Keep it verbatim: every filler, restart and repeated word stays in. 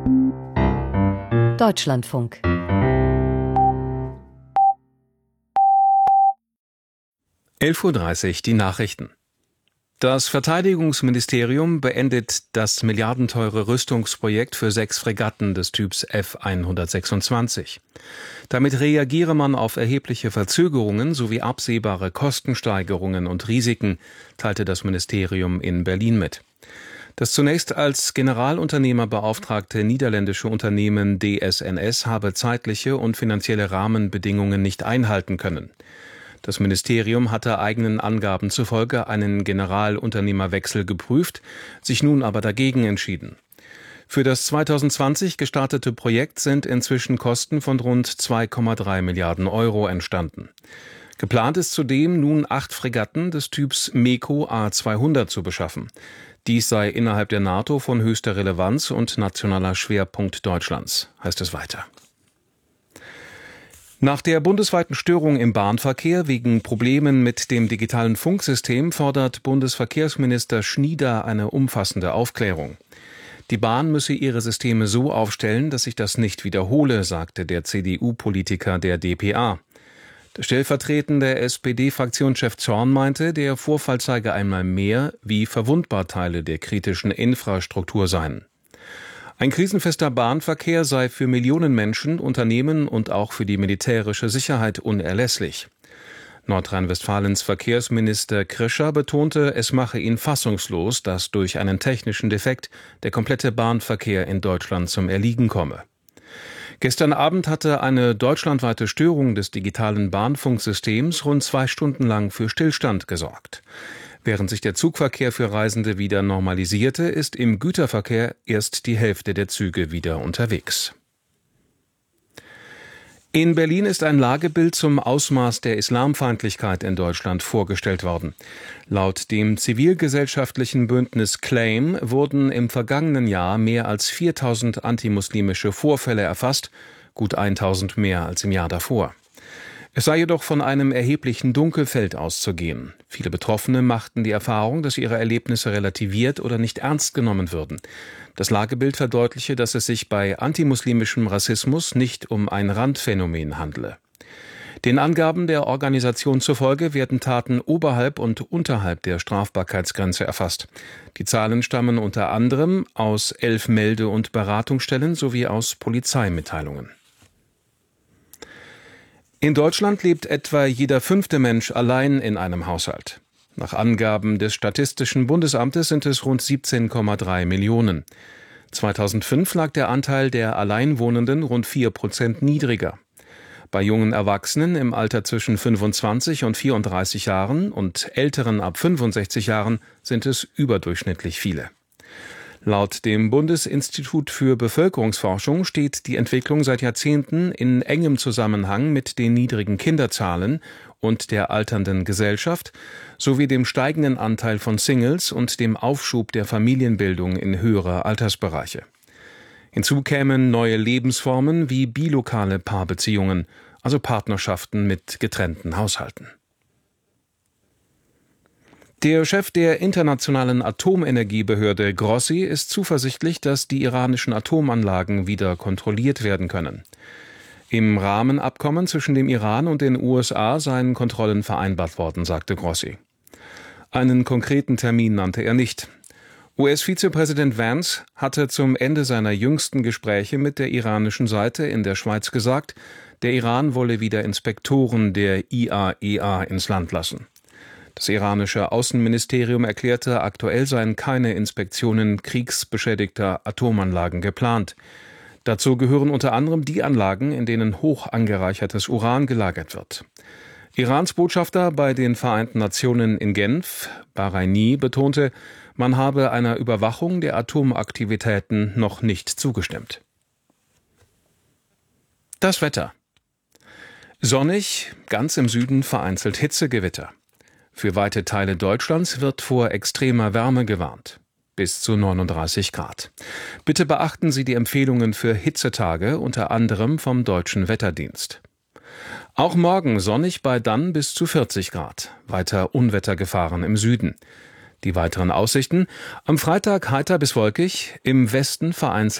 Deutschlandfunk. elf Uhr dreißig, die Nachrichten. Das Verteidigungsministerium beendet das milliardenteure Rüstungsprojekt für sechs Fregatten des Typs F hundertsechsundzwanzig. Damit reagiere man auf erhebliche Verzögerungen sowie absehbare Kostensteigerungen und Risiken, teilte das Ministerium in Berlin mit. Das zunächst als Generalunternehmer beauftragte niederländische Unternehmen D S N S habe zeitliche und finanzielle Rahmenbedingungen nicht einhalten können. Das Ministerium hatte eigenen Angaben zufolge einen Generalunternehmerwechsel geprüft, sich nun aber dagegen entschieden. Für das zweitausendzwanzig gestartete Projekt sind inzwischen Kosten von rund zwei Komma drei Milliarden Euro entstanden. Geplant ist zudem, nun acht Fregatten des Typs MEKO A zweihundert zu beschaffen. Dies sei innerhalb der NATO von höchster Relevanz und nationaler Schwerpunkt Deutschlands, heißt es weiter. Nach der bundesweiten Störung im Bahnverkehr wegen Problemen mit dem digitalen Funksystem fordert Bundesverkehrsminister Schnieder eine umfassende Aufklärung. Die Bahn müsse ihre Systeme so aufstellen, dass sich das nicht wiederhole, sagte der C D U-Politiker der d p a. Der stellvertretende S P D-Fraktionschef Zorn meinte, der Vorfall zeige einmal mehr, wie verwundbar Teile der kritischen Infrastruktur seien. Ein krisenfester Bahnverkehr sei für Millionen Menschen, Unternehmen und auch für die militärische Sicherheit unerlässlich. Nordrhein-Westfalens Verkehrsminister Krischer betonte, es mache ihn fassungslos, dass durch einen technischen Defekt der komplette Bahnverkehr in Deutschland zum Erliegen komme. Gestern Abend hatte eine deutschlandweite Störung des digitalen Bahnfunksystems rund zwei Stunden lang für Stillstand gesorgt. Während sich der Zugverkehr für Reisende wieder normalisierte, ist im Güterverkehr erst die Hälfte der Züge wieder unterwegs. In Berlin ist ein Lagebild zum Ausmaß der Islamfeindlichkeit in Deutschland vorgestellt worden. Laut dem zivilgesellschaftlichen Bündnis Claim wurden im vergangenen Jahr mehr als viertausend antimuslimische Vorfälle erfasst, gut tausend mehr als im Jahr davor. Es sei jedoch von einem erheblichen Dunkelfeld auszugehen. Viele Betroffene machten die Erfahrung, dass ihre Erlebnisse relativiert oder nicht ernst genommen würden. Das Lagebild verdeutliche, dass es sich bei antimuslimischem Rassismus nicht um ein Randphänomen handele. Den Angaben der Organisation zufolge werden Taten oberhalb und unterhalb der Strafbarkeitsgrenze erfasst. Die Zahlen stammen unter anderem aus elf Melde- und Beratungsstellen sowie aus Polizeimitteilungen. In Deutschland lebt etwa jeder fünfte Mensch allein in einem Haushalt. Nach Angaben des Statistischen Bundesamtes sind es rund siebzehn Komma drei Millionen. zweitausendfünf lag der Anteil der Alleinwohnenden rund vier Prozent niedriger. Bei jungen Erwachsenen im Alter zwischen fünfundzwanzig und vierunddreißig Jahren und Älteren ab fünfundsechzig Jahren sind es überdurchschnittlich viele. Laut dem Bundesinstitut für Bevölkerungsforschung steht die Entwicklung seit Jahrzehnten in engem Zusammenhang mit den niedrigen Kinderzahlen und der alternden Gesellschaft sowie dem steigenden Anteil von Singles und dem Aufschub der Familienbildung in höhere Altersbereiche. Hinzu kämen neue Lebensformen wie bilokale Paarbeziehungen, also Partnerschaften mit getrennten Haushalten. Der Chef der Internationalen Atomenergiebehörde Grossi ist zuversichtlich, dass die iranischen Atomanlagen wieder kontrolliert werden können. Im Rahmenabkommen zwischen dem Iran und den U S A seien Kontrollen vereinbart worden, sagte Grossi. Einen konkreten Termin nannte er nicht. U S-Vizepräsident Vance hatte zum Ende seiner jüngsten Gespräche mit der iranischen Seite in der Schweiz gesagt, der Iran wolle wieder Inspektoren der I A E A ins Land lassen. Das iranische Außenministerium erklärte, aktuell seien keine Inspektionen kriegsbeschädigter Atomanlagen geplant. Dazu gehören unter anderem die Anlagen, in denen hoch angereichertes Uran gelagert wird. Irans Botschafter bei den Vereinten Nationen in Genf, Bahraini, betonte, man habe einer Überwachung der Atomaktivitäten noch nicht zugestimmt. Das Wetter. Sonnig, ganz im Süden vereinzelt Hitzegewitter. Für weite Teile Deutschlands wird vor extremer Wärme gewarnt. Bis zu neununddreißig Grad. Bitte beachten Sie die Empfehlungen für Hitzetage, unter anderem vom Deutschen Wetterdienst. Auch morgen sonnig bei dann bis zu vierzig Grad. Weiter Unwettergefahren im Süden. Die weiteren Aussichten: am Freitag heiter bis wolkig, im Westen vereinzelt